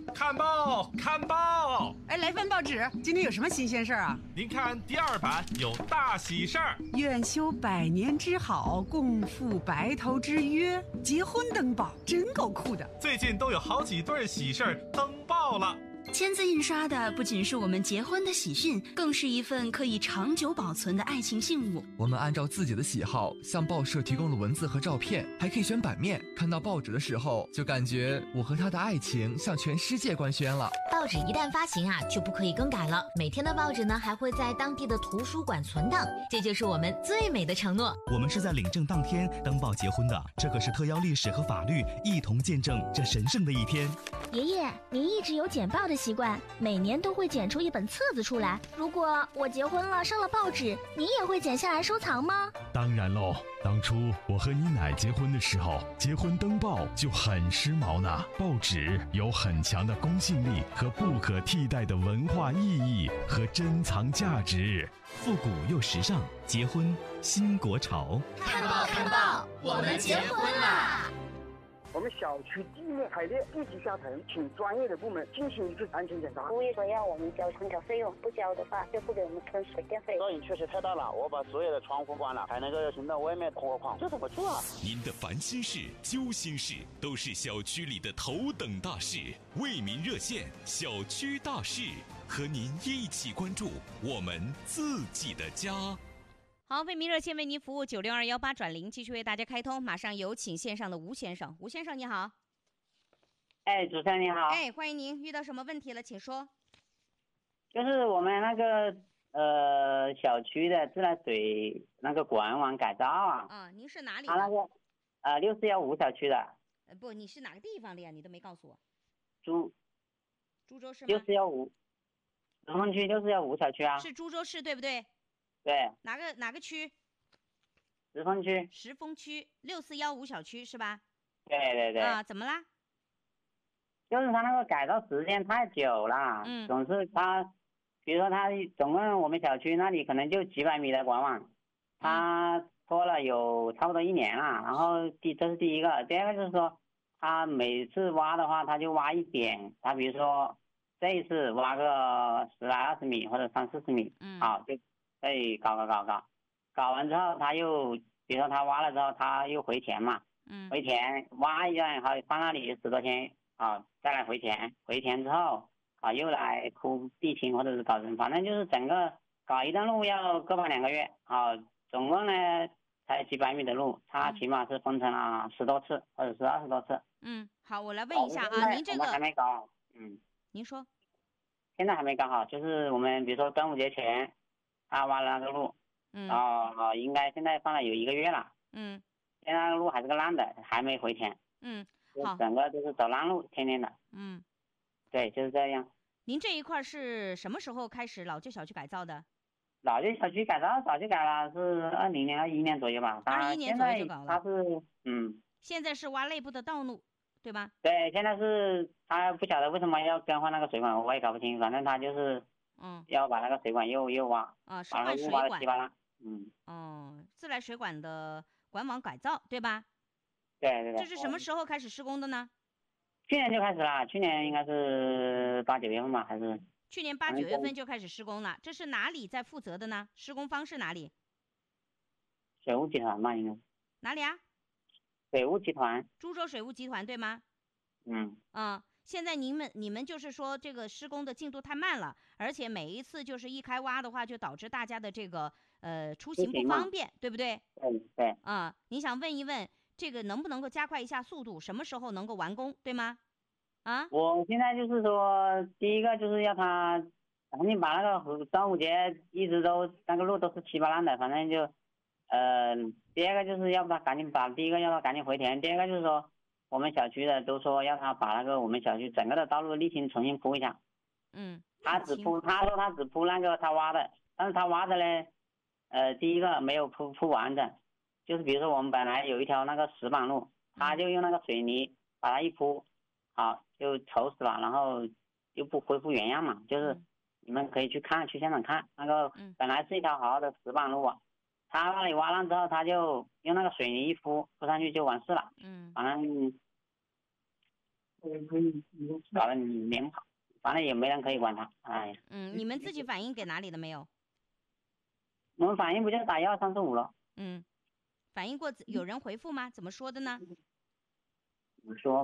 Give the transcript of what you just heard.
看报，看报！ 哎，来份报纸，今天有什么新鲜事儿啊？ 您看第2版有大喜事儿， 愿修百年之好，共赴白头之约，结婚登报，真够酷的。 最近都有好几对喜事儿登报了。 签字印刷的不仅是我们结婚的喜讯，更是一份可以长久保存的爱情信物。 我们按照自己的喜好向报社提供了文字和照片，还可以选版面。看到报纸的时候，就感觉我和他的爱情向全世界官宣了。 报纸一旦发行啊，就不可以更改了。每天的报纸呢，还会在当地的图书馆存档，这就是我们最美的承诺。 我们是在领证当天登报结婚的，这可是特邀历史和法律一同见证这神圣的一天。 爷爷，您一直有剪报的习惯，每年都会剪出一本册子出来。如果我结婚了上了报纸，您也会剪下来收藏吗？ 当然喽，当初我和你奶结婚的时候，结婚登报就很时髦呢。报纸有很强的公信力和不可替代的文化意义和珍藏价值， 复古又时尚，结婚新国潮。 看报看报，我们结婚啦！ 我们小区地面排列地基下沉，请专业的部门进行一次安全检查。 物业说要我们交空调费用，不交的话就不给我们吞水电费。 噪音确实太大了，我把所有的窗户关了，还能够听到外面火况，这怎么做啊？ 您的烦心事、揪心事都是小区里的头等大事，为民热线，小区大事，和您一起关注我们自己的家。 好，为民热线为您服务96218转0，继续为大家开通，马上有请线上的吴先生。吴先生你好。 哎，主持人你好。 哎，欢迎您，遇到什么问题了请说。 就是我们那个小区的自来水那个管网改造啊。 啊，您是哪里的？ 他那个6415小区的。 不，你是哪个地方的呀？你都没告诉我。株洲市吗 ？6415，石峰区6415小区啊。 是株洲市对不对？ 对。 哪个区？ 石峰区。 石峰区6415小区是吧？ 对对对。 啊，怎么啦？ 就是他那个改造时间太久了，总是他，比如说他总共我们小区那里可能就几百米的管网，他拖了有差不多1年了。然后这是第一个，第二个就是说，他每次挖的话，他就挖一点，他比如说这一次挖个10来20米或者30-40米，好就再搞完之后，他又比如说他挖了之后，他又回填嘛，回填挖一段，好放那里10多天，啊，再来回填之后，啊又来铺地坪或者是搞人，反正就是整个搞一段路要个把2个月，啊，总共呢才几百米的路，它起码是分成了10多次或者是20多次。 好，我来问一下啊，您这个还没搞， 您说。 现在还没搞好，就是我们比如说端午节前，他挖了那个路，应该现在放了有1个月了，现在那个路还是个烂的，还没回填， 好， 整个就是走烂路，天天的，对，就是这样。 您这一块是什么时候开始老旧小区改造的？ 老旧小区改造早就改了，是20年、21年左右吧。 21年左右就搞了。 他是现在是挖内部的道路，对吧？ 对，现在是他不晓得为什么要更换那个水管，我也搞不清，反正他就是要把那个水管又挖是换水管， 自来水管的管网改造，对吧？ 对。 这是什么时候开始施工的呢？ 去年就开始了，去年应该是8、9月份吧，还是？ 去年8、9月份就开始施工了，这是哪里在负责的呢？施工方是哪里？ 水务集团吧，应该。 哪里啊？ 水务集团。 株洲水务集团对吗？现在你们就是说这个施工的进度太慢了，而且每一次就是一开挖的话，就导致大家的这个出行不方便，对不对？ 对。 你想问一问这个能不能够加快一下速度，什么时候能够完工，对吗？ 我现在就是说，第一个就是要他赶紧把那个端午节一直都那个路都是稀巴烂的，反正就第二个就是要他赶紧把第一个要他赶紧回填，第二个就是说我们小区的都说要他把那个我们小区整个的道路沥青重新铺一下。他说他只铺那个他挖的，但是他挖的呢，第一个没有铺完整，就是比如说我们本来有一条那个石板路，他就用那个水泥把它一铺，好就丑死了，然后又不恢复原样嘛，就是你们可以去现场看那个本来是一条好好的石板路啊，他那里挖烂之后，他就用那个水泥一铺上去就完事了。反正搞得连跑，反正也没人可以管他。哎。 你们自己反映给哪里了没有？ 我们反映不就打1235了？ 反映过有人回复吗？怎么说的呢？ 说